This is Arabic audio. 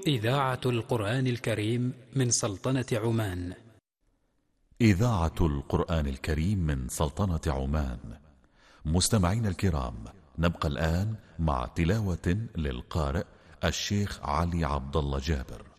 إذاعة القرآن الكريم من سلطنة عمان. إذاعة القرآن الكريم من سلطنة عمان. مستمعين الكرام، نبقى الآن مع تلاوة للقارئ الشيخ علي عبد الله جابر.